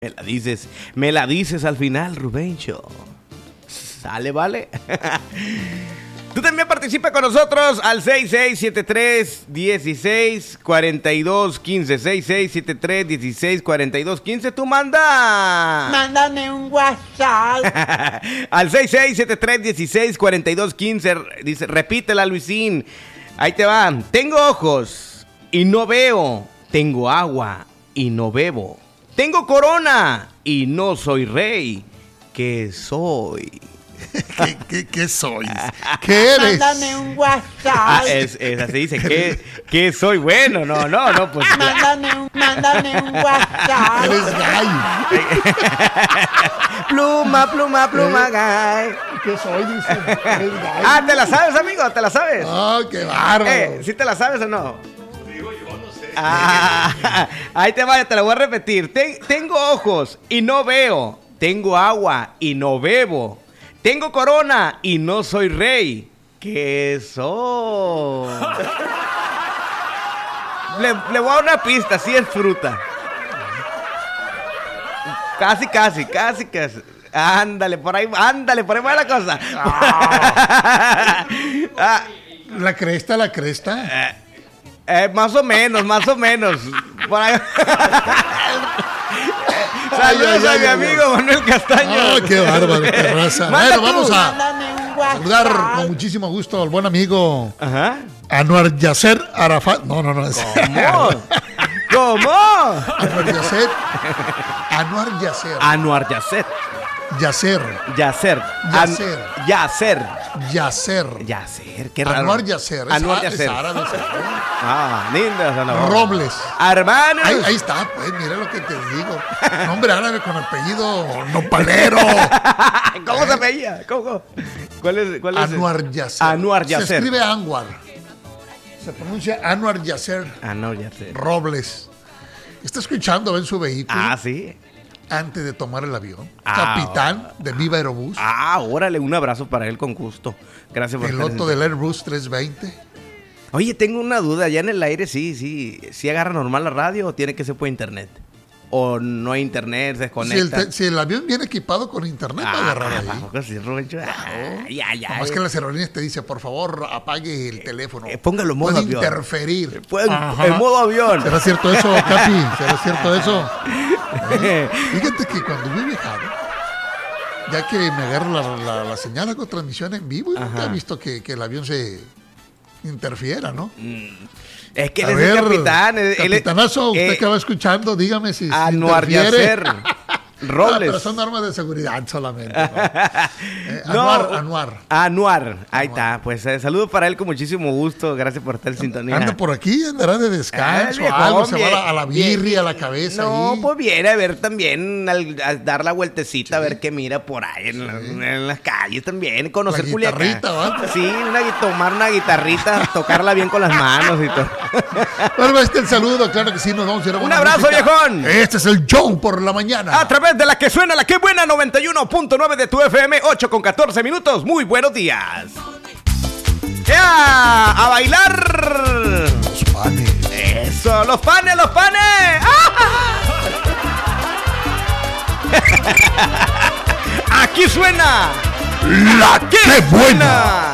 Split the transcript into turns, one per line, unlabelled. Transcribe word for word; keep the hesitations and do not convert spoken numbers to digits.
Me la dices, me la dices al final, Rubencho. Sale, vale. Tú también participa con nosotros al seis seis siete tres, dieciséis, cuarenta y dos, quince. seis seis siete tres, dieciséis, cuarenta y dos, quince. Tú manda.
Mándame un WhatsApp.
Al seis seis siete tres, dieciséis, cuarenta y dos, quince. Dice, repítela, Luisín. Ahí te va. Tengo ojos y no veo. Tengo agua y no bebo. Tengo corona y no soy rey. ¿Qué soy?
¿Qué, qué, qué soy? ¿Qué eres?
Mándame un WhatsApp.
Ah, es, es así, dice, ¿qué, ¿qué soy? Bueno, no, no, no, pues...
Mándame un, mándame un WhatsApp.
Eres gay.
Pluma, pluma, pluma, gay.
¿Qué soy? Dice. Eres gay.
Ah, ¿te la sabes, amigo? ¿Te la sabes?
Oh, qué bárbaro.
Eh, ¿sí te la sabes o no? Digo yo, no sé. Ah, ahí te vaya, te la voy a repetir. Ten, tengo ojos y no veo. Tengo agua y no bebo. Tengo corona y no soy rey. ¿Qué soy? le, le voy a dar una pista, sí es fruta. Casi, casi, casi, casi. Ándale, por ahí, ándale, por ahí va la cosa. Ah,
¿La cresta, la cresta?
eh, eh, más o menos, más o menos. Por ahí. Saludos
Ay, ay,
a
ay,
mi
ay,
amigo
ay.
Manuel Castaño.
Oh, qué bárbaro, qué raza.
Manda
Bueno,
tú.
vamos a
Mándame un WhatsApp.
saludar con muchísimo gusto al buen amigo
Ajá.
Anwar Yasser Arafat. No, no, no. Es...
¿Cómo? ¿Cómo?
Anwar Yasser. Anwar Yasser.
Anuar Yasser.
Yasser.
Yasser.
Yasser.
An- Yasser.
Yasser.
Yasser, qué raro.
Anwar Yasser. Es
Anwar
á- es
Yasser.
árabe, ese.
Ah, linda esa no.
Robles.
Hermanos.
Ahí, ahí está, pues, mira lo que te digo. Nombre árabe con apellido nopalero.
¿Cómo se veía? ¿Cómo, cómo? ¿Cuál es? Cuál es?
Anwar Yasser.
Anwar
Se
Yasser.
escribe Anwar. Se pronuncia Anwar Yasser
Anwar Yasser.
Robles. Está escuchando en su vehículo
Ah, sí.
antes de tomar el avión.
Ah,
Capitán de Viva Aerobús.
Ah, órale, un abrazo para él con gusto. Gracias por estar
Piloto
en-
del Airbus trescientos veinte.
Oye, tengo una duda. ¿Ya en el aire sí, sí, sí agarra normal la radio o tiene que ser por internet? ¿O no hay internet, se
Si el,
desconecta?
te- si el avión viene equipado con internet, va a agarrar ahí.
¿a sí, Rubencho? Ah, ya, ya.
Nomás
eh.
que las aerolíneas te dice, por favor, apague el teléfono.
Eh, póngalo en modo
Puede
avión.
interferir.
Puede-
Ajá.
en modo avión.
¿Será cierto eso, Capi? ¿Será cierto eso? ¿Eh? Fíjate que cuando yo he viajado, ya que me agarro la, la, la señal, hago transmisión en vivo y nunca
Ajá.
he visto que, que el avión se interfiera, ¿no?
Es que él
A
es
ver,
el capitán. él- él-
capitanazo, usted
eh,
que va escuchando, dígame si, si
Anuar
interfiere.
Yasser
Ah,
Robles.
pero son normas de seguridad solamente. ¿no? Eh, Anuar, Anuar.
Anuar. Ahí está. Pues eh, saludos para él con muchísimo gusto. Gracias por estar en sintonía.
Anda por aquí, andará de descanso,
Ah,
algo,
viejón,
se va a la, a la
bien,
birria, a la cabeza.
No,
ahí.
pues viene a ver también, al- a dar la vueltecita, a ver qué mira por ahí en, la- en las calles también, conocer
La
Culiacán.
guitarrita, ¿va?
Sí, una, gui- tomar una guitarrita, tocarla bien con las manos y todo.
Bueno, este es el saludo, claro que sí, nos vamos a ir a
Un
buena
abrazo,
música.
viejón.
Este es el show por la mañana.
A través de la que suena la que buena noventa y uno punto nueve de tu F M, ocho con catorce minutos. Muy buenos días. ¡Ya! ¡A bailar!
Los panes.
¡Eso! ¡Los panes, los panes! ¡Ah! Aquí suena la que
¡Qué buena!
buena.